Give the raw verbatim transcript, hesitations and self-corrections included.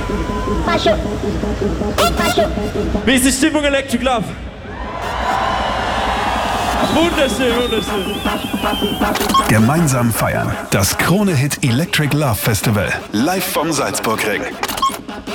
Wie ist die Stimmung, Electric Love? Wunderschön, wunderschön. Gemeinsam feiern. Das Krone-Hit Electric Love Festival. Live vom Salzburgring.